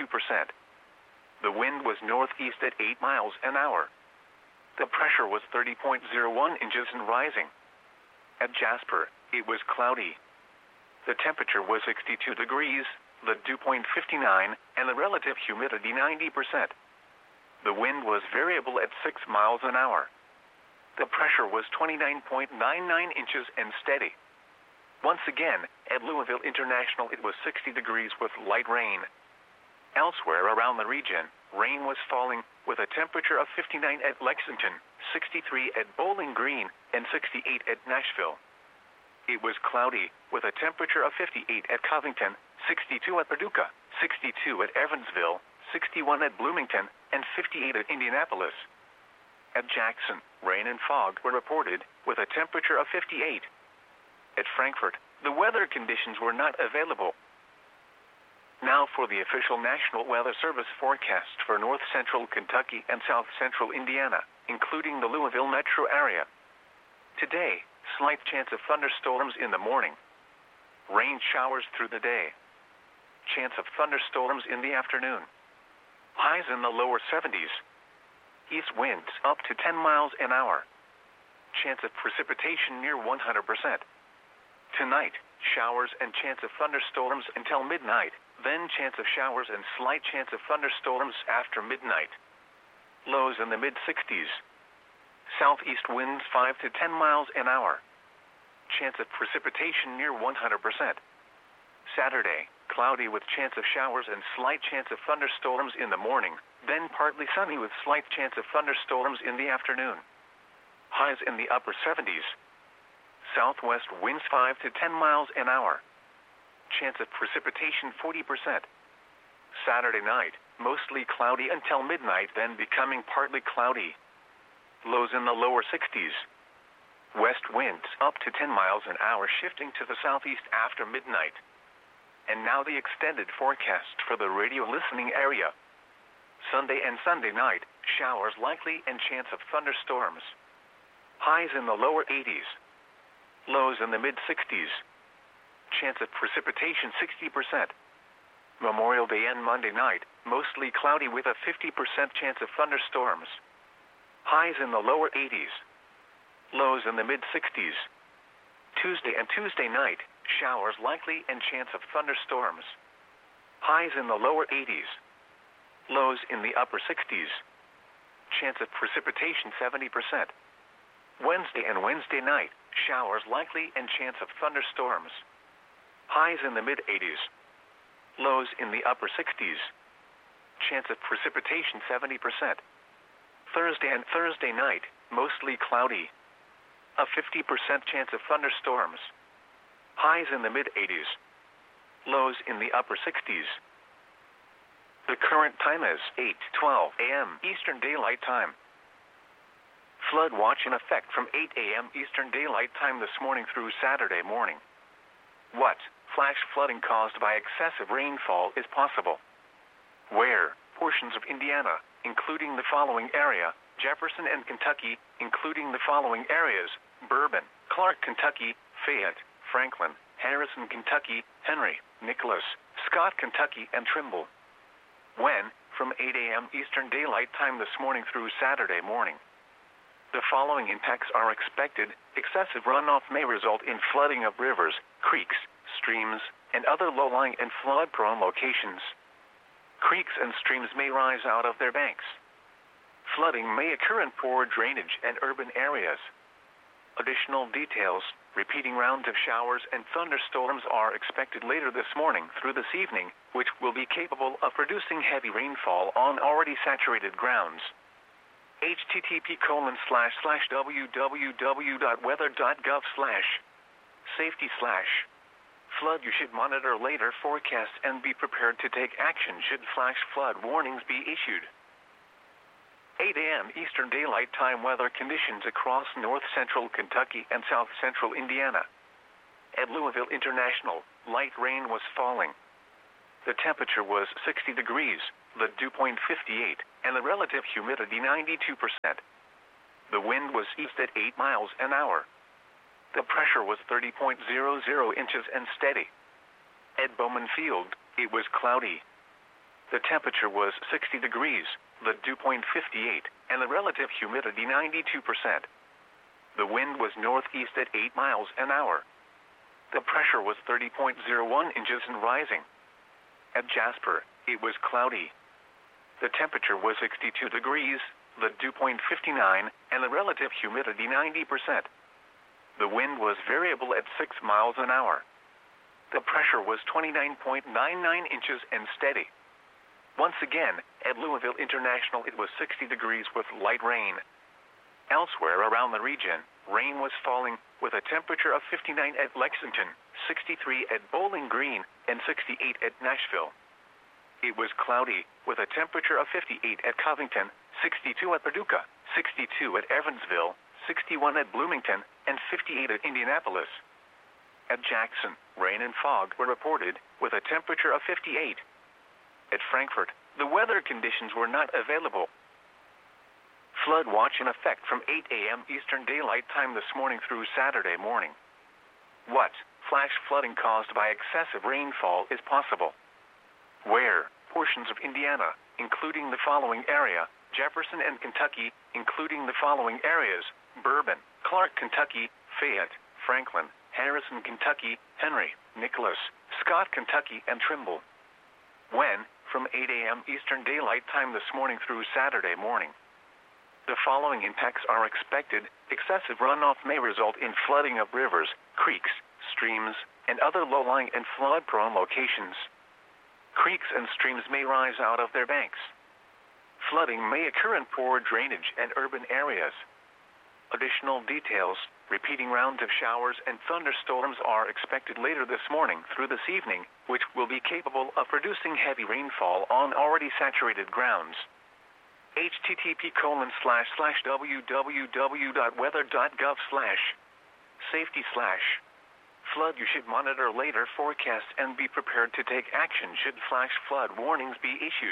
The wind was northeast at 8 miles an hour. The pressure was 30.01 inches and rising. At Jasper, it was cloudy. The temperature was 62 degrees, the dew point 59, and the relative humidity 90%. The wind was variable at 6 miles an hour. The pressure was 29.99 inches and steady. Once again, at Louisville International it was 60 degrees with light rain. Elsewhere around the region, rain was falling, with a temperature of 59 at Lexington, 63 at Bowling Green, and 68 at Nashville. It was cloudy, with a temperature of 58 at Covington, 62 at Paducah, 62 at Evansville, 61 at Bloomington, and 58 at Indianapolis. At Jackson, rain and fog were reported, with a temperature of 58. At Frankfort, the weather conditions were not available. Now for the official National Weather Service forecast for north central Kentucky and south central Indiana, including the Louisville metro area. Today, slight chance of thunderstorms in the morning. Rain showers through the day. Chance of thunderstorms in the afternoon. Highs in the lower 70s. East winds up to 10 miles an hour. Chance of precipitation near 100%. Tonight, showers and chance of thunderstorms until midnight, then chance of showers and slight chance of thunderstorms after midnight. Lows in the mid-60s. Southeast winds 5 to 10 miles an hour. Chance of precipitation near 100%. Saturday, cloudy with chance of showers and slight chance of thunderstorms in the morning, then partly sunny with slight chance of thunderstorms in the afternoon. Highs in the upper 70s. Southwest winds 5 to 10 miles an hour. Chance of precipitation 40%. Saturday night, mostly cloudy until midnight, then becoming partly cloudy. Lows in the lower 60s. West winds up to 10 miles an hour, shifting to the southeast after midnight. And now the extended forecast for the radio listening area. Sunday and Sunday night, showers likely and chance of thunderstorms. Highs in the lower 80s. Lows in the mid-60s. Chance of precipitation 60%. Memorial Day and Monday night, mostly cloudy with a 50% chance of thunderstorms. Highs in the lower 80s. Lows in the mid-60s. Tuesday and Tuesday night, showers likely and chance of thunderstorms. Highs in the lower 80s. Lows in the upper 60s. Chance of precipitation 70%. Wednesday and Wednesday night, showers likely and chance of thunderstorms. Highs in the mid-80s. Lows in the upper 60s. Chance of precipitation 70%. Thursday and Thursday night, mostly cloudy. A 50% chance of thunderstorms. Highs in the mid-80s. Lows in the upper 60s. The current time is 8:12 a.m. Eastern Daylight Time. Flood watch in effect from 8 a.m. Eastern Daylight Time this morning through Saturday morning. What flash flooding caused by excessive rainfall is possible? Where portions of Indiana, including the following area, Jefferson and Kentucky, including the following areas, Bourbon, Clark, Kentucky, Fayette, Franklin, Harrison, Kentucky, Henry, Nicholas, Scott, Kentucky, and Trimble. When? From 8 a.m. Eastern Daylight Time this morning through Saturday morning. The following impacts are expected. Excessive runoff may result in flooding of rivers, creeks, streams, and other low-lying and flood-prone locations. Creeks and streams may rise out of their banks. Flooding may occur in poor drainage and urban areas. Additional details, repeating rounds of showers and thunderstorms are expected later this morning through this evening, which will be capable of producing heavy rainfall on already saturated grounds. http://www.weather.gov/safety/flood. You should monitor later forecasts and be prepared to take action should flash flood warnings be issued. 8 a.m. Eastern Daylight Time weather conditions across north central Kentucky and south central Indiana. At Louisville International, light rain was falling. The temperature was 60 degrees, the dew point 58, and the relative humidity 92%. The wind was east at 8 miles an hour. The pressure was 30.00 inches and steady. At Bowman Field, it was cloudy. The temperature was 60 degrees, the dew point 58, and the relative humidity 92%. The wind was northeast at 8 miles an hour. The pressure was 30.01 inches and rising. At Jasper, it was cloudy. The temperature was 62 degrees, the dew point 59, and the relative humidity 90%. The wind was variable at 6 miles an hour. The pressure was 29.99 inches and steady. Once again, at Louisville International it was 60 degrees with light rain. Elsewhere around the region, rain was falling, with a temperature of 59 at Lexington, 63 at Bowling Green, and 68 at Nashville. It was cloudy, with a temperature of 58 at Covington, 62 at Paducah, 62 at Evansville, 61 at Bloomington, and 58 at Indianapolis. At Jackson, rain and fog were reported, with a temperature of 58. At Frankfort, the weather conditions were not available. Flood watch in effect from 8 a.m. Eastern Daylight Time this morning through Saturday morning. What flash flooding caused by excessive rainfall is possible? Where portions of Indiana, including the following area, Jefferson and Kentucky, including the following areas, Bourbon, Clark, Kentucky, Fayette, Franklin, Harrison, Kentucky, Henry, Nicholas, Scott, Kentucky, and Trimble. When, from 8 a.m. Eastern Daylight Time this morning through Saturday morning. The following impacts are expected. Excessive runoff may result in flooding of rivers, creeks, streams, and other low-lying and flood-prone locations. Creeks and streams may rise out of their banks. Flooding may occur in poor drainage and urban areas. Additional details, repeating rounds of showers and thunderstorms are expected later this morning through this evening, which will be capable of producing heavy rainfall on already saturated grounds. http://www.weather.gov/safety/ flood. You should monitor later forecasts and be prepared to take action should flash flood warnings be issued.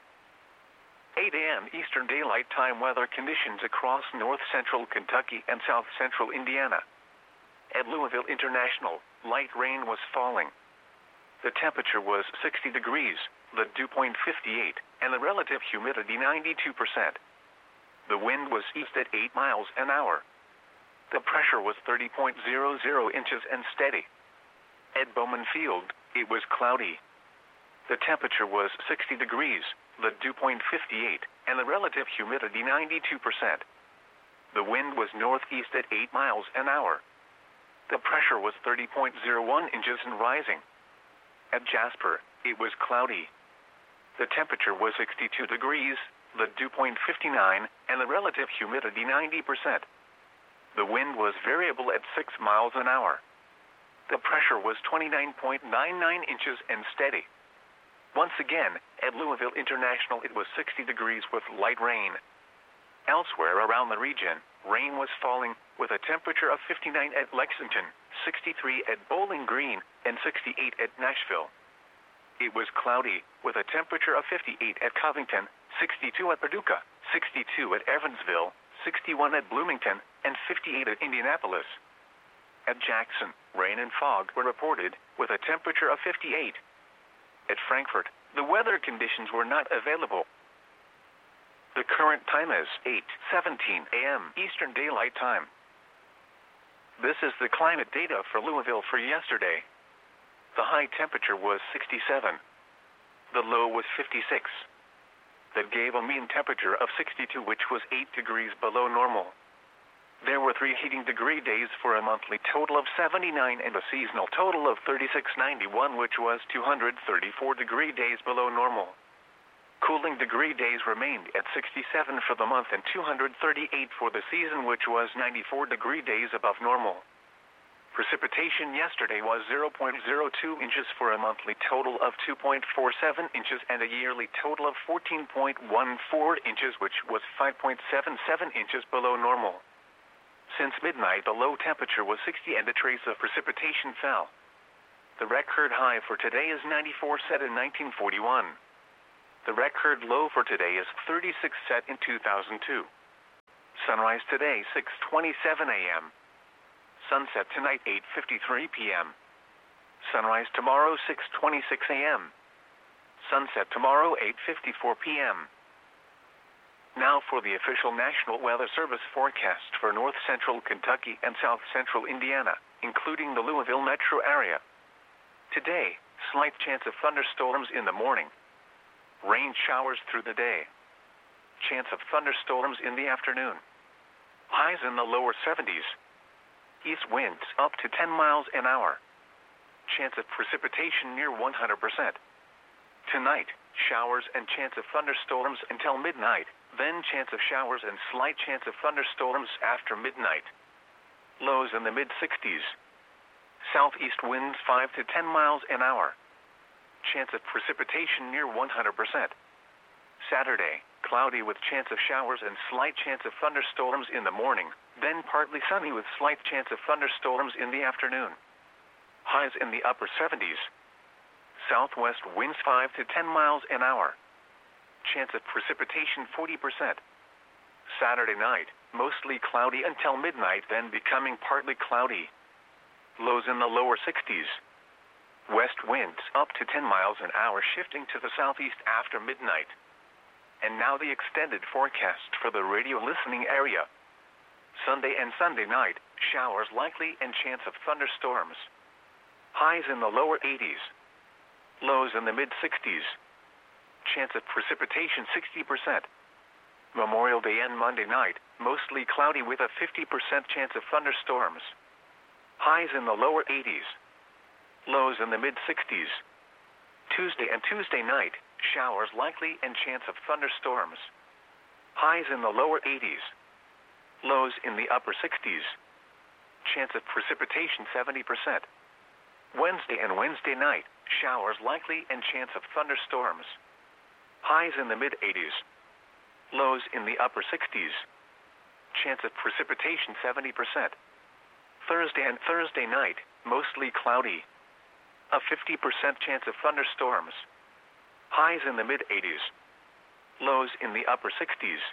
8 a.m. Eastern Daylight Time weather conditions across north-central Kentucky and south-central Indiana. At Louisville International, light rain was falling. The temperature was 60 degrees, the dew point 58, and the relative humidity 92%. The wind was east at 8 miles an hour. The pressure was 30.00 inches and steady. At Bowman Field, it was cloudy. The temperature was 60 degrees, the dew point 58, and the relative humidity 92%. The wind was northeast at 8 miles an hour. The pressure was 30.01 inches and rising. At Jasper, it was cloudy. The temperature was 62 degrees, the dew point 59, and the relative humidity 90%. The wind was variable at 6 miles an hour. The pressure was 29.99 inches and steady. Once again, at Louisville International it was 60 degrees with light rain. Elsewhere around the region, rain was falling, with a temperature of 59 at Lexington, 63 at Bowling Green, and 68 at Nashville. It was cloudy, with a temperature of 58 at Covington, 62 at Paducah, 62 at Evansville, 61 at Bloomington, and 58 at Indianapolis. At Jackson, rain and fog were reported, with a temperature of 58. At Frankfort, the weather conditions were not available. The current time is 8:17 a.m. Eastern Daylight Time. This is the climate data for Louisville for yesterday. The high temperature was 67. The low was 56. That gave a mean temperature of 62, which was 8 degrees below normal. There were 3 heating degree days for a monthly total of 79 and a seasonal total of 3691, which was 234 degree days below normal. Cooling degree days remained at 67 for the month and 238 for the season, which was 94 degree days above normal. Precipitation yesterday was 0.02 inches for a monthly total of 2.47 inches and a yearly total of 14.14 inches, which was 5.77 inches below normal. Since midnight, the low temperature was 60 and a trace of precipitation fell. The record high for today is 94 set in 1941. The record low for today is 36 set in 2002. Sunrise today 6:27 a.m. Sunset tonight 8:53 p.m. Sunrise tomorrow 6:26 a.m. Sunset tomorrow 8:54 p.m. Now for the official National Weather Service forecast for north central Kentucky and south central Indiana, including the Louisville metro area. Today, slight chance of thunderstorms in the morning. Rain showers through the day. Chance of thunderstorms in the afternoon. Highs in the lower 70s. East winds up to 10 miles an hour. Chance of precipitation near 100%. Tonight, showers and chance of thunderstorms until midnight, then chance of showers and slight chance of thunderstorms after midnight. Lows in the mid-60s. Southeast winds 5 to 10 miles an hour. Chance of precipitation near 100%. Saturday, cloudy with chance of showers and slight chance of thunderstorms in the morning, then partly sunny with slight chance of thunderstorms in the afternoon. Highs in the upper 70s. Southwest winds 5 to 10 miles an hour. Chance of precipitation 40%. Saturday night, mostly cloudy until midnight, then becoming partly cloudy. Lows in the lower 60s. West winds up to 10 miles an hour shifting to the southeast after midnight. And now the extended forecast for the radio listening area. Sunday and Sunday night, showers likely and chance of thunderstorms. Highs in the lower 80s. Lows in the mid-60s. Chance of precipitation 60%. Memorial Day and Monday night, mostly cloudy with a 50% chance of thunderstorms. Highs in the lower 80s. Lows in the mid-60s. Tuesday and Tuesday night, showers likely and chance of thunderstorms. Highs in the lower 80s. Lows in the upper 60s. Chance of precipitation 70%. Wednesday and Wednesday night, showers likely and chance of thunderstorms. Highs in the mid-80s. Lows in the upper 60s. Chance of precipitation 70%. Thursday and Thursday night, mostly cloudy. A 50% chance of thunderstorms. Highs in the mid-80s. Lows in the upper 60s.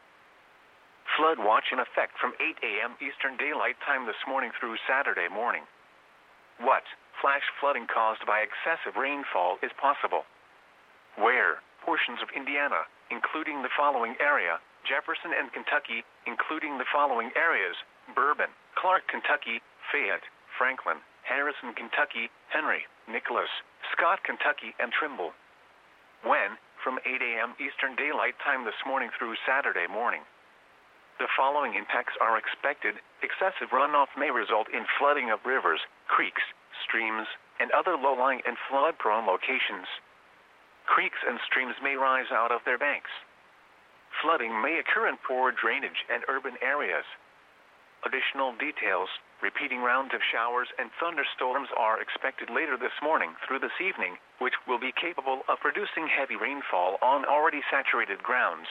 Flood watch in effect from 8 a.m. Eastern Daylight Time this morning through Saturday morning. What? Flash flooding caused by excessive rainfall is possible. Where? Portions of Indiana, including the following area, Jefferson and Kentucky, including the following areas, Bourbon, Clark, Kentucky, Fayette, Franklin, Harrison, Kentucky, Henry, Nicholas, Scott, Kentucky, and Trimble. When? From 8 a.m. Eastern Daylight Time this morning through Saturday morning. The following impacts are expected. Excessive runoff may result in flooding of rivers, creeks, streams, and other low-lying and flood-prone locations. Creeks and streams may rise out of their banks. Flooding may occur in poor drainage and urban areas. Additional details, repeating rounds of showers and thunderstorms are expected later this morning through this evening, which will be capable of producing heavy rainfall on already saturated grounds.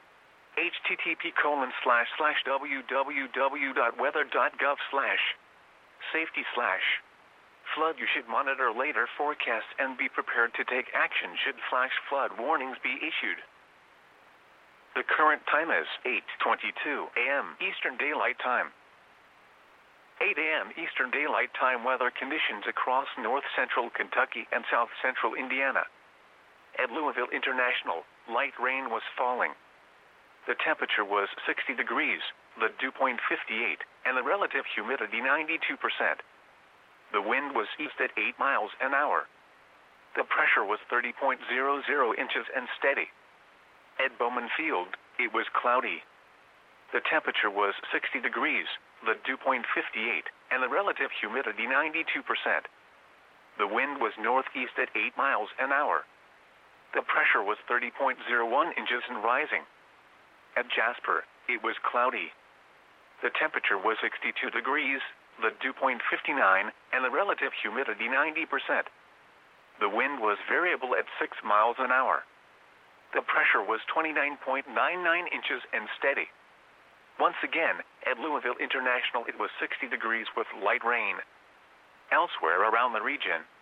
http://www.weather.gov/safety/ flood. You should monitor later forecasts and be prepared to take action should flash flood warnings be issued. The current time is 8:22 a.m. Eastern Daylight Time. 8 a.m. Eastern Daylight Time weather conditions across north central Kentucky and south central Indiana. At Louisville International, light rain was falling. The temperature was 60 degrees, the dew point 58, and the relative humidity 92%. The wind was east at 8 miles an hour. The pressure was 30.00 inches and steady. At Bowman Field, it was cloudy. The temperature was 60 degrees, the dew point 58, and the relative humidity 92%. The wind was northeast at 8 miles an hour. The pressure was 30.01 inches and rising. At Jasper, it was cloudy. The temperature was 62 degrees, the dew point 59, and the relative humidity 90%. The wind was variable at 6 miles an hour. The pressure was 29.99 inches and steady. Once again, at Louisville International it was 60 degrees with light rain. Elsewhere around the region,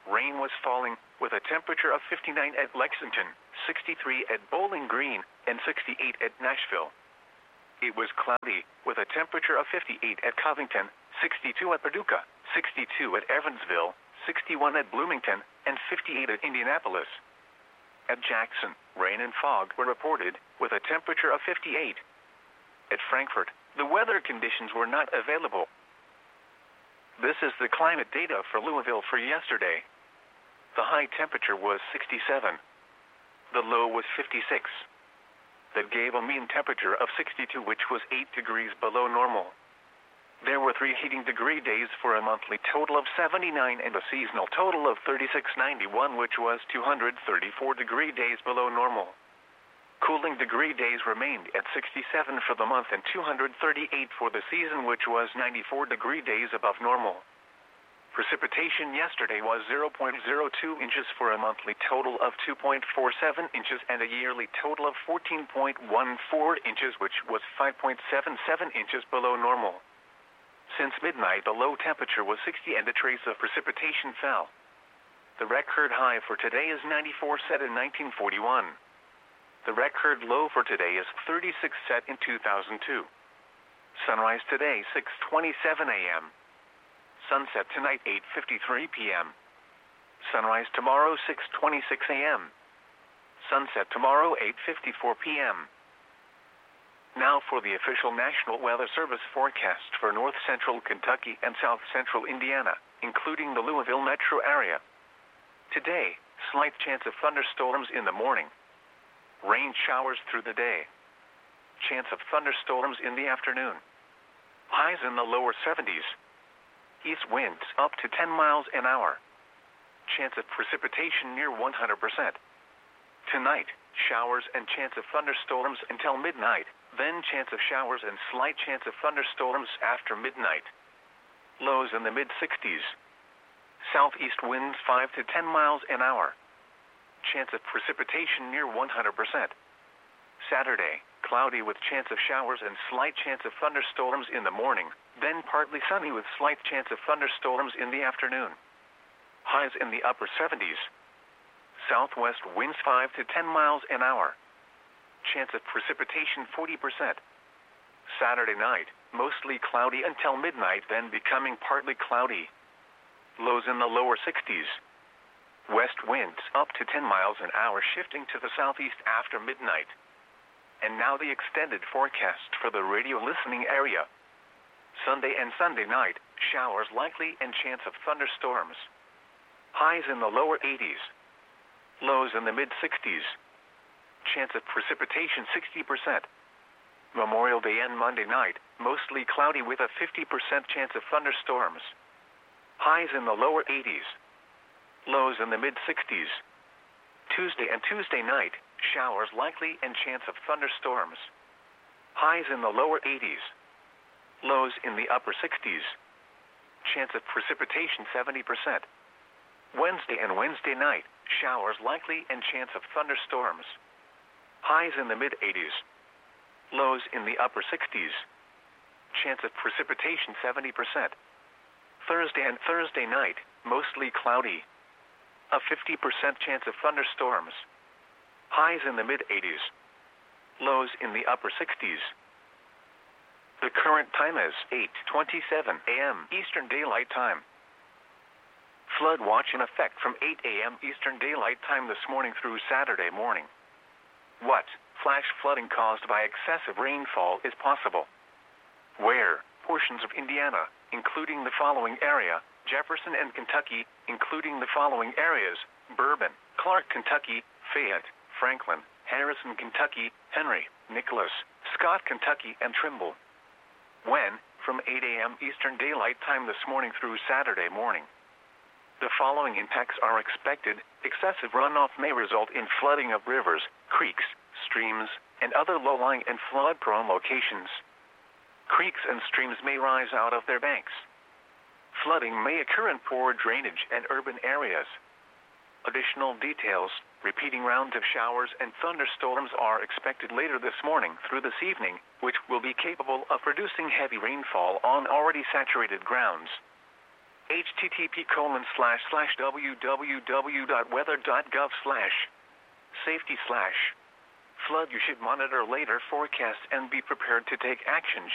Rain was falling, with a temperature of 59 at Lexington, 63 at Bowling Green, and 68 at Nashville. It was cloudy, with a temperature of 58 at Covington, 62 at Paducah, 62 at Evansville, 61 at Bloomington, and 58 at Indianapolis. At Jackson, rain and fog were reported, with a temperature of 58. At Frankfort, the weather conditions were not available. This is the climate data for Louisville for yesterday. The high temperature was 67. The low was 56. That gave a mean temperature of 62, which was 8 degrees below normal. There were 3 heating degree days for a monthly total of 79 and a seasonal total of 3691, which was 234 degree days below normal. Cooling degree days remained at 67 for the month and 238 for the season, which was 94 degree days above normal. Precipitation yesterday was 0.02 inches for a monthly total of 2.47 inches and a yearly total of 14.14 inches, which was 5.77 inches below normal. Since midnight, the low temperature was 60 and a trace of precipitation fell. The record high for today is 94, set in 1941. The record low for today is 36, set in 2002. Sunrise today, 6:27 a.m. Sunset tonight, 8:53 p.m. Sunrise tomorrow, 6:26 a.m. Sunset tomorrow, 8:54 p.m. Now for the official National Weather Service forecast for north central Kentucky and south central Indiana, including the Louisville metro area. Today, slight chance of thunderstorms in the morning. Rain showers through the day. Chance of thunderstorms in the afternoon. Highs in the lower 70s. East winds up to 10 miles an hour. Chance of precipitation near 100%. Tonight, showers and chance of thunderstorms until midnight, then chance of showers and slight chance of thunderstorms after midnight. Lows in the mid-60s. Southeast winds 5 to 10 miles an hour. Chance of precipitation near 100%. Saturday, cloudy with chance of showers and slight chance of thunderstorms in the morning, then partly sunny with slight chance of thunderstorms in the afternoon. Highs in the upper 70s. Southwest winds 5 to 10 miles an hour. Chance of precipitation 40%. Saturday night, mostly cloudy until midnight, then becoming partly cloudy. Lows in the lower 60s. West winds up to 10 miles an hour, shifting to the southeast after midnight. And now the extended forecast for the radio listening area. Sunday and Sunday night, showers likely and chance of thunderstorms. Highs in the lower 80s. Lows in the mid-60s. Chance of precipitation 60%. Memorial Day and Monday night, mostly cloudy with a 50% chance of thunderstorms. Highs in the lower 80s. Lows in the mid-60s. Tuesday and Tuesday night, showers likely and chance of thunderstorms. Highs in the lower 80s. Lows in the upper 60s. Chance of precipitation 70%. Wednesday and Wednesday night, showers likely and chance of thunderstorms. Highs in the mid-80s. Lows in the upper 60s. Chance of precipitation 70%. Thursday and Thursday night, mostly cloudy. A 50% chance of thunderstorms. Highs in the mid-80s. Lows in the upper 60s. The current time is 8:27 a.m. Eastern Daylight Time. Flood watch in effect from 8 a.m. Eastern Daylight Time this morning through Saturday morning. What flash flooding caused by excessive rainfall is possible? Where portions of Indiana, including the following area: Jefferson and Kentucky, including the following areas: Bourbon, Clark, Kentucky, Fayette, Franklin, Harrison, Kentucky, Henry, Nicholas, Scott, Kentucky, and Trimble. When? From 8 a.m. Eastern Daylight Time this morning through Saturday morning. The following impacts are expected. Excessive runoff may result in flooding of rivers, creeks, streams, and other low-lying and flood-prone locations. Creeks and streams may rise out of their banks. Flooding may occur in poor drainage and urban areas. Additional details, repeating rounds of showers and thunderstorms are expected later this morning through this evening, which will be capable of producing heavy rainfall on already saturated grounds. http://www.weather.gov/safety/flood. You should monitor later forecasts and be prepared to take action